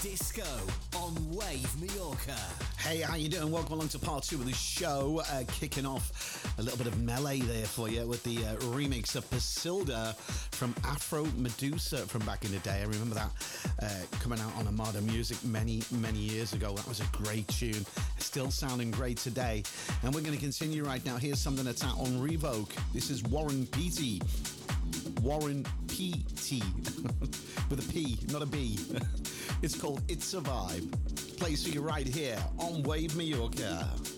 Disco on Wave Mallorca. Hey, how you doing? Welcome along to part 2 of the show. Kicking off a little bit of melee there for you with the remix of Pasilda from Afro Medusa from back in the day. I remember that coming out on Armada Music many years ago. That was a great tune. Still sounding great today. And we're going to continue right now. Here's something that's out on Revoke. This is Warren Peaty. Warren P.T. with a P, not a B. It's called It's a Vibe. Plays for you right here on Wave Mallorca.